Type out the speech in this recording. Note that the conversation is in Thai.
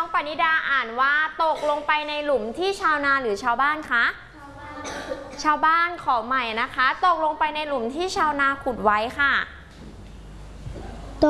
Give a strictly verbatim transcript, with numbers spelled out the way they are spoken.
องปณิดาอ่านว่าตกลงไปในหลุมที่ชาวนาหรือชาวบ้านคะชาวบ้านชาวบ้านขอใหม่นะคะตกลงไปในหลุมที่ชาวนาขุดไว้ค่ะ